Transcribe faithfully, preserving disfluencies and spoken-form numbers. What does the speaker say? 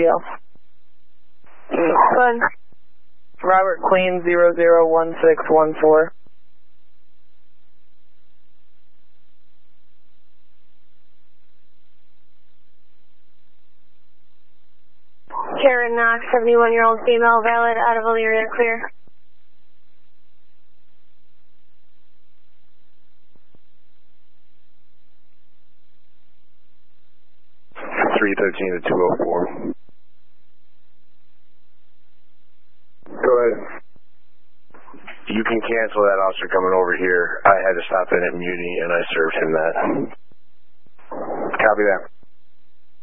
deal? Fun. Robert Queen, zero zero one six one four. Karen Knox, seventy-one-year-old female, valid, out of Elyria, clear. three thirteen to two oh four. Go ahead. You can cancel that officer coming over here. I had to stop in at Muni and I served him that. Copy that.